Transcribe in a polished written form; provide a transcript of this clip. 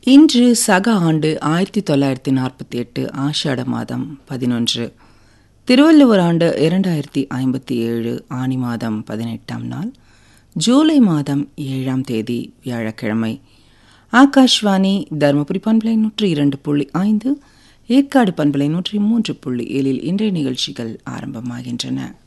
இன்று சக ஆண்டு 1948 ஆஷாட மாதம் 11, திருவள்ளுவர் ஆண்டு 2057 ஆனி மாதம் 18ஆம் நாள், ஜூலை மாதம் 7ஆம் தேதி வியாழக்கிழமை. ஆகாஷ்வாணி தருமபுரி பண்பலை 102.5, ஏற்காடு பண்பலை 103.7 இன்றைய நிகழ்ச்சிகள் ஆரம்பமாகின்றன.